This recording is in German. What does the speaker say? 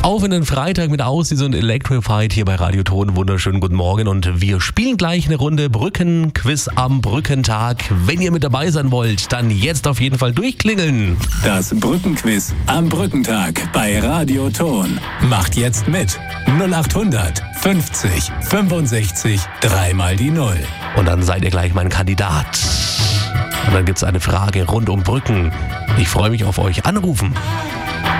Auf in den Freitag mit Aussies und Electrified hier bei Radio Ton. Wunderschönen guten Morgen und wir spielen gleich eine Runde Brückenquiz am Brückentag. Wenn ihr mit dabei sein wollt, dann jetzt auf jeden Fall durchklingeln. Das Brückenquiz am Brückentag bei Radio Ton. Macht jetzt mit. 0800 50 65 3 die 0. Und dann seid ihr gleich mein Kandidat. Und dann gibt es eine Frage rund um Brücken. Ich freue mich auf euch. Anrufen.